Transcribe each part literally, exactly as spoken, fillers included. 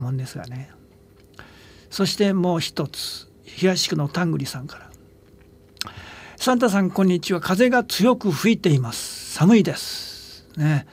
もんですがね。そしてもう一つ、東区のタングリさんから、サンタさんこんにちは。風が強く吹いています。寒いですね。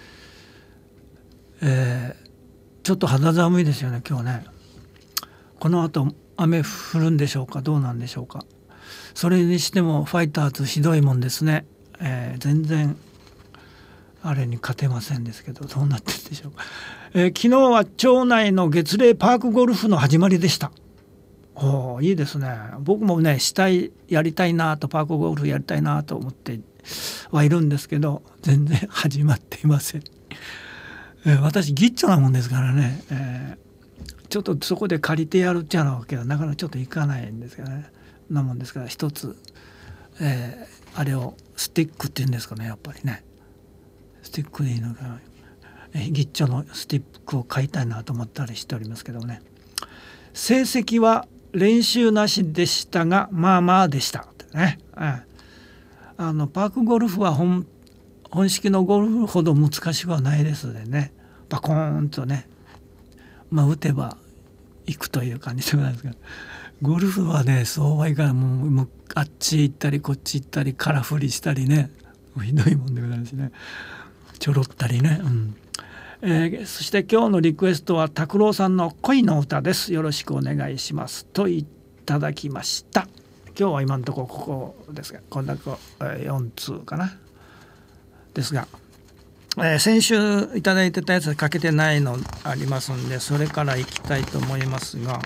えー、ちょっと肌寒いですよね今日ね。この後雨降るんでしょうか、どうなんでしょうか。それにしてもファイターズひどいもんですね。えー、全然あれに勝てませんですけど、どうなってるでしょうか。えー、昨日は町内の月例パークゴルフの始まりでした。おー、いいですね。僕もねしたいやりたいなと、パークゴルフやりたいなと思ってはいるんですけど、全然始まっていません。えー、私ギッチョなもんですからね、えー、ちょっとそこで借りてやるっちゃうわけはなかなかちょっといかないんですけどね。なもんですから一つ、えー、あれをスティックっていうんですかね、やっぱりねスティックでいいのか、えー、ギッチョのスティックを買いたいなと思ったりしておりますけどね。成績は練習なしでしたがまあまあでしたってね、うん、あのパークゴルフは本本式のゴルフほど難しくはないですでね、バコーンとね、まあ打てば行くという感じでございますが、ゴルフはねそうはいかない。もうあっち行ったりこっち行ったり空振りしたりね、ひどいもんでございますね。ちょろったりね、うんえー、そして今日のリクエストは拓郎さんの恋の歌です。よろしくお願いしますといただきました。今日は今のところここですが、こんなよん通かなですが、えー、先週いただいてたやつかけてないのありますんで、それからいきたいと思いますが、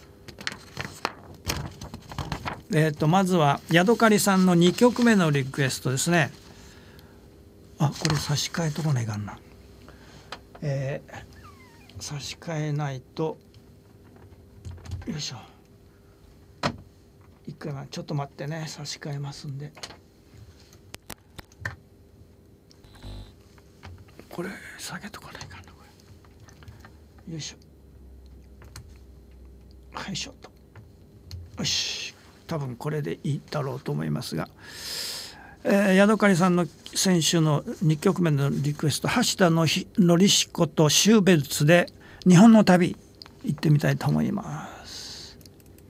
えー、とまずはヤドカリさんのにきょくめのリクエストですね。あ、これ差し替えとこないかんな、えー、差し替えないと、よいしょ、一回ちょっと待ってね、差し替えますんで。これ下げとかないかな、これよいしょ、よいしょと、よし、多分これでいいだろうと思いますが、えー、ヤドカリさんの先週のにきょくめのリクエスト、橋田のりしことシューベルツで日本の旅行ってみたいと思います。